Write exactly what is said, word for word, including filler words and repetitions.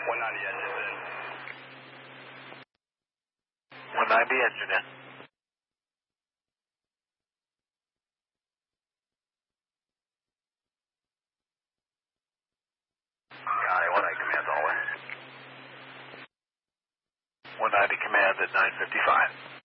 one ninety engine in. one ninety engine in. Got it. one ninety command all the way. one ninety command at nine fifty-five.